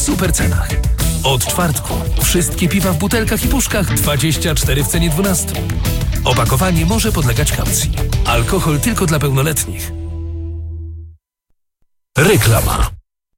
super cenach. Od czwartku wszystkie piwa w butelkach i puszkach 24 w cenie 12. Opakowanie może podlegać kaucji. Alkohol tylko dla pełnoletnich. Reklama.